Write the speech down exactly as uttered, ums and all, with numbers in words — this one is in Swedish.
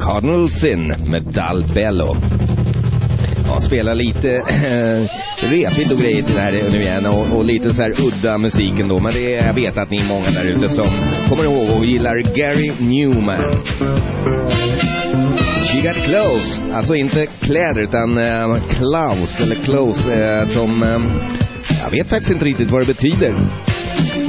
Cardinal Sin med Dal Bello. Ja, spelar lite äh, repigt och grejer till det här nu igen och, och lite så här udda musiken då, men det är, jag vet att ni är många där ute som kommer ihåg och gillar Gary Newman. She Got Clothes, alltså inte kläder utan äh, Klaus eller Clothes äh, som äh, jag vet faktiskt inte riktigt vad det betyder.